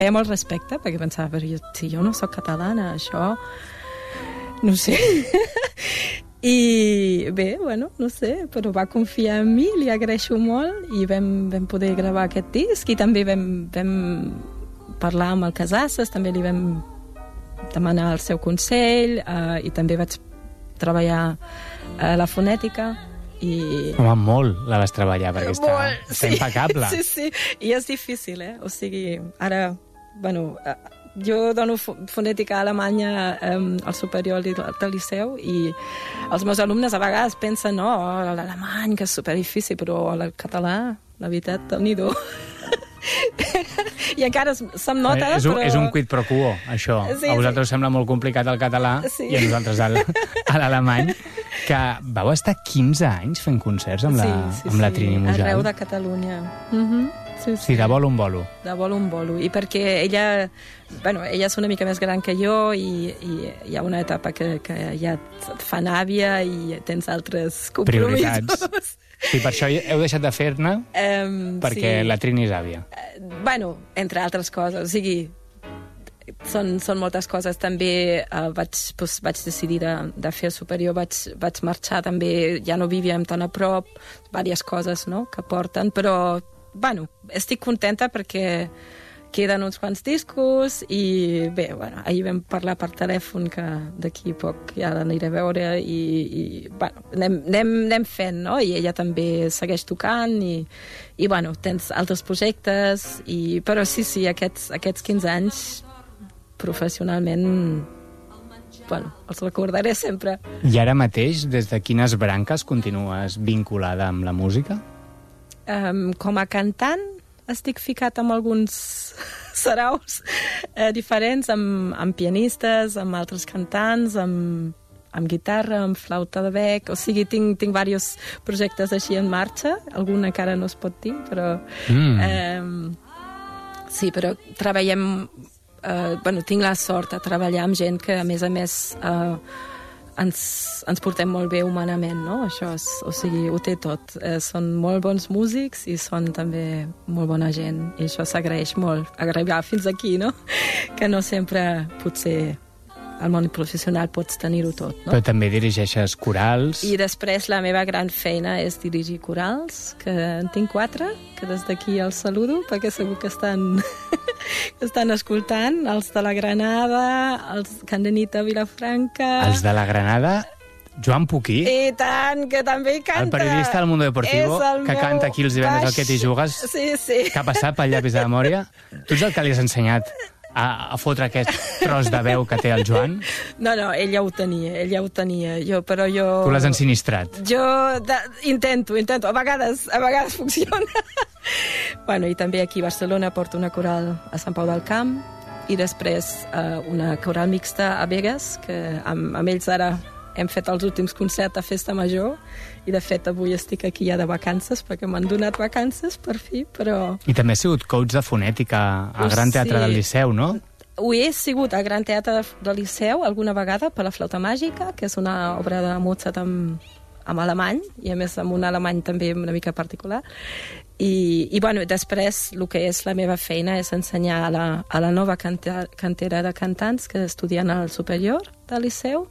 feia molt respecte, perquè pensava, però si jo no sóc catalana, això... No sé. I bé, bueno, no sé, però va confiar en mi, li agraeixo molt, i vam poder gravar aquest disc, i també vam parlar amb el Casasses, també li vam demanar el seu consell, i també vaig treballar a la fonètica. Home, molt la vas treballar, perquè està impecable. Sí, i és difícil, O sigui, ara, bueno... Jo dono fonètica a Alemanya al superior del Liceu i els meus alumnes a vegades pensen l'alemany, que és superdifícil, però el català, la veritat, déu-n'hi-do. I encara se'm nota, però... És un quid pro quo, això. Sí, a vosaltres us sembla molt complicat el català i a nosaltres l'alemany, que vau estar 15 anys fent concerts amb la Trini Mujal. Arreu de Catalunya. Sí, de bolo en bolo. De bolo en bolo. I perquè ella és una mica més gran que jo i hi ha una etapa que ja et fa àvia i tens altres compromisos. Prioritats. Sí, per això heu deixat de fer-ne perquè la Trini és àvia. Entre altres coses. O sigui, són moltes coses. També vaig decidir de fer el superior, vaig marxar també, ja no vivíem tan a prop, diverses coses que porten, però estic contenta perquè queden uns quants discos i bé, ahir vam parlar per telèfon que d'aquí poc ja l'aniré a veure i anem fent, i ella també segueix tocant i tens altres projectes, però sí, aquests 15 anys professionalment els recordaré sempre. I ara mateix, des de quines branques continues vinculada amb la música? Com a cantant estic ficat amb alguns saraus diferents, amb pianistes, amb altres cantants, amb guitarra, amb flauta de bec, o sigui, tinc diversos projectes així en marxa, algun encara no es pot dir, però sí, però treballem tinc la sort de treballar amb gent que a més ens portem molt bé humanament, Això o sigui, ho té tot. Són molt bons músics i són també molt bona gent, i això s'agraeix molt, arribar fins aquí, Que no sempre, potser, al món professional pots tenir-ho tot, Però també dirigeixes corals. I després la meva gran feina és dirigir corals, que en tinc 4, que des d'aquí els saludo, perquè segur que estan escoltant, els de la Granada, els Candenita Vilafranca... Els de la Granada, Joan Puquí. I tant, que també hi canta. El periodista del Mundo Deportivo, que canta aquí els divendres al Que t'hi jugues. Sí. Que ha passat pel llapis de memòria. Tu ets el que li has ensenyat a fotre aquest tros de veu que té el Joan? No, ell ja ho tenia. Però jo... Tu l'has ensinistrat. Jo intento. A vegades funciona. I també aquí a Barcelona porto una coral a Sant Pau del Camp i després una coral mixta a Begues, que amb ells ara hem fet els últims concerts a Festa Major i, de fet, avui estic aquí ja de vacances perquè m'han donat vacances, per fi, però... I també has sigut coach de fonètica al Gran Teatre del Liceu, no? Ho he sigut al Gran Teatre del Liceu alguna vegada per la Flauta Màgica, que és una obra de Mozart amb alemany, i a més amb un alemany també una mica particular. I després el que és la meva feina és ensenyar a la nova cantera de cantants que estudien al superior del Liceu,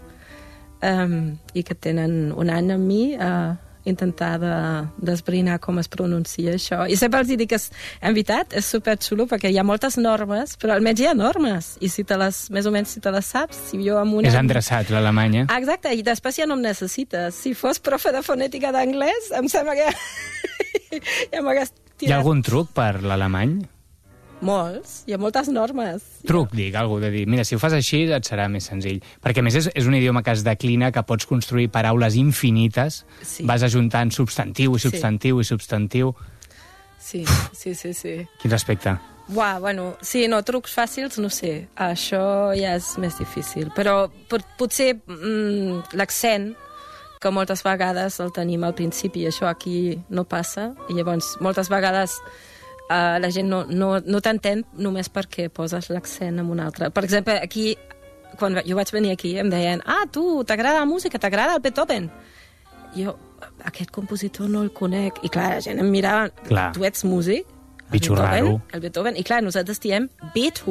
i que tenen un any amb mi a intentar d'esbrinar com es pronuncia això. I sempre els dic que, en veritat, és superxulo perquè hi ha moltes normes, però almenys hi ha normes, i més o menys si te les saps, si jo amb una... És endreçat, l'alemany, Exacte, i després ja no em necessites. Si fos profe de fonètica d'anglès, em sembla que ja m'hagués tirat. Hi ha algun truc per l'alemany? Molts, hi ha moltes normes. Truc, algú de dir, mira, si ho fas així et serà més senzill. Perquè a més és un idioma que es declina, que pots construir paraules infinites, vas ajuntant substantiu i substantiu i substantiu. Sí. Quin respecte. Trucs fàcils, no sé, això ja és més difícil, però potser l'accent, que moltes vegades el tenim al principi, i això aquí no passa, i llavors moltes vegades la gent no t'entén només perquè poses l'accent en un altre. Per exemple, aquí, quan jo vaig venir aquí, em deien, tu, t'agrada la música, t'agrada el Beethoven? Jo, aquest compositor no el conec. I clar, la gent em mirava, tu ets músic? Bitxo raro. El Beethoven. I clar, nosaltres diem Beethoven.